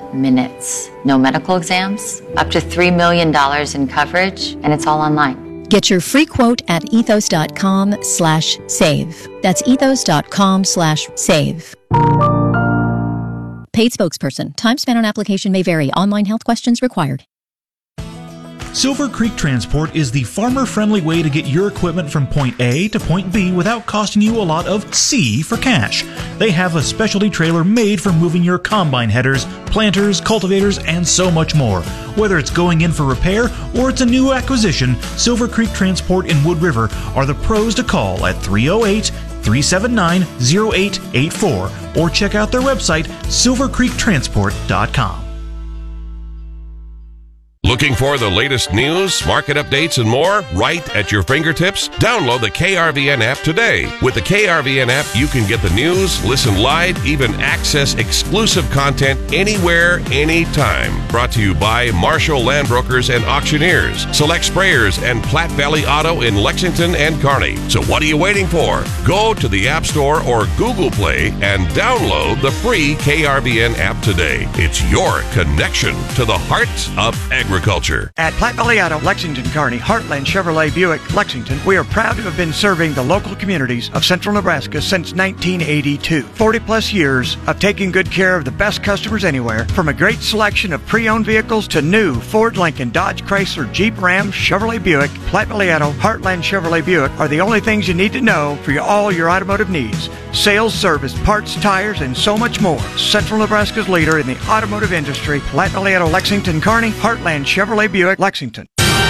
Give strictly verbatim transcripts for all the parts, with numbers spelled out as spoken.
minutes. No medical exams, up to three million dollars in coverage, and it's all online. Get your free quote at ethos.com slash save. That's ethos.com slash save. Paid spokesperson. Time spent on application may vary. Online health questions required. Silver Creek Transport is the farmer-friendly way to get your equipment from point A to point B without costing you a lot of C for cash. They have a specialty trailer made for moving your combine headers, planters, cultivators, and so much more. Whether it's going in for repair or it's a new acquisition, Silver Creek Transport in Wood River are the pros to call at three oh eight, three seven nine, oh eight eight four or check out their website, silver creek transport dot com. Looking for the latest news, market updates, and more right at your fingertips? Download the K R V N app today. With the K R V N app, you can get the news, listen live, even access exclusive content anywhere, anytime. Brought to you by Marshall Land Brokers and Auctioneers, Select Sprayers, and Platte Valley Auto in Lexington and Kearney. So what are you waiting for? Go to the App Store or Google Play and download the free K R V N app today. It's your connection to the heart of agriculture. At Platte Valley Auto, Lexington, Kearney, Heartland Chevrolet Buick, Lexington, we are proud to have been serving the local communities of central Nebraska since nineteen eighty-two. forty plus years of taking good care of the best customers anywhere, from a great selection of pre-owned vehicles to new Ford, Lincoln, Dodge, Chrysler, Jeep, Ram, Chevrolet Buick. Platte Valley Auto, Heartland Chevrolet Buick are the only things you need to know for your, all your automotive needs. Sales, service, parts, tires, and so much more. Central Nebraska's leader in the automotive industry, Platte Valley Auto, Lexington, Kearney, Heartland Chevrolet Buick, Lexington.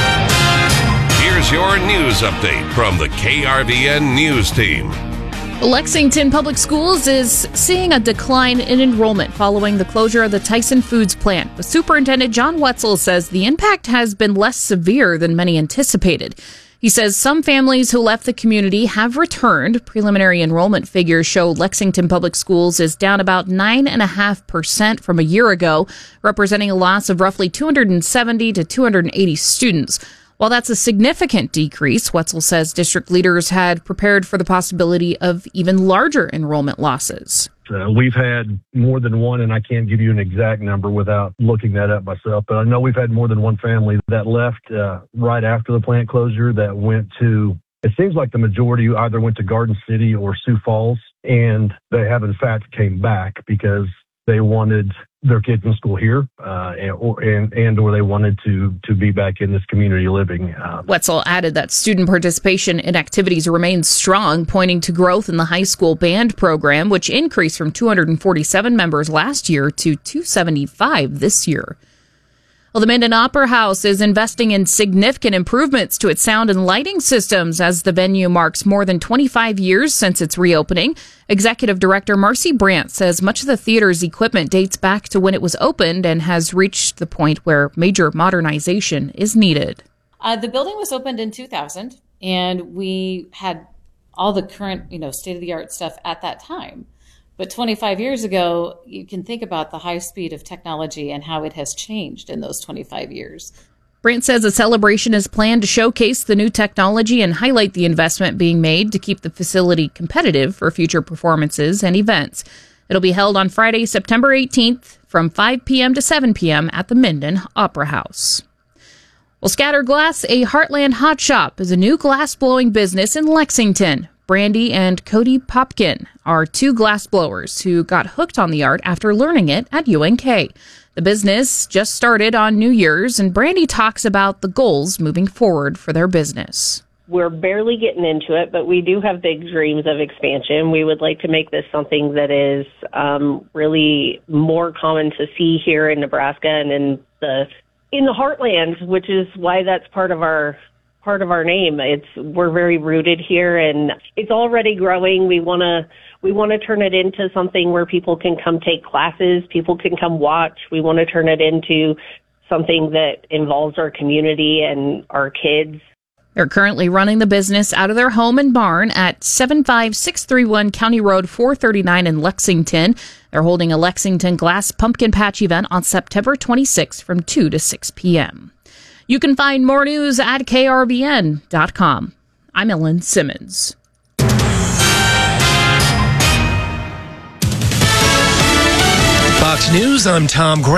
Here's your news update from the K R V N News Team. Lexington Public Schools is seeing a decline in enrollment following the closure of the Tyson Foods plant. But Superintendent John Wetzel says the impact has been less severe than many anticipated. He says some families who left the community have returned. Preliminary enrollment figures show Lexington Public Schools is down about nine point five percent from a year ago, representing a loss of roughly two hundred seventy to two hundred eighty students. While that's a significant decrease, Wetzel says district leaders had prepared for the possibility of even larger enrollment losses. Uh, we've had more than one, and I can't give you an exact number without looking that up myself, but I know we've had more than one family that left uh, right after the plant closure that went to, it seems like the majority either went to Garden City or Sioux Falls, and they have in fact came back because they wanted their kids in school here, uh, and, or, and, and or they wanted to to be back in this community living. Um, Wetzel added that student participation in activities remains strong, pointing to growth in the high school band program, which increased from two hundred forty-seven members last year to two hundred seventy-five this year. Well, the Minden Opera House is investing in significant improvements to its sound and lighting systems as the venue marks more than twenty-five years since its reopening. Executive Director Marcy Brandt says much of the theater's equipment dates back to when it was opened and has reached the point where major modernization is needed. Uh, the building was opened in two thousand, and we had all the current, you know, state-of-the-art stuff at that time. But twenty-five years ago, you can think about the high speed of technology and how it has changed in those twenty-five years. Brandt says a celebration is planned to showcase the new technology and highlight the investment being made to keep the facility competitive for future performances and events. It'll be held on Friday, September eighteenth from five p.m. to seven p.m. at the Minden Opera House. Well, Scatter Glass, a Heartland hot shop, is a new glass-blowing business in Lexington. Brandy and Cody Popkin are two glass blowers who got hooked on the art after learning it at U N K. The business just started on New Year's, and Brandy talks about the goals moving forward for their business. We're barely getting into it, but we do have big dreams of expansion. We would like to make this something that is um, really more common to see here in Nebraska and in the in the heartland, which is why that's part of our part of our name. It's we're very rooted here, and it's already growing. We want to we want to turn it into something where people can come take classes, people can come watch. We want to turn it into something that involves our community and our kids. They're currently running the business out of their home and barn at seven five six three one County Road four thirty-nine in Lexington. They're holding a Lexington Glass Pumpkin Patch event on September twenty-sixth from two to six p.m. You can find more news at K R V N dot com. I'm Ellen Simmons. Fox News, I'm Tom Gray.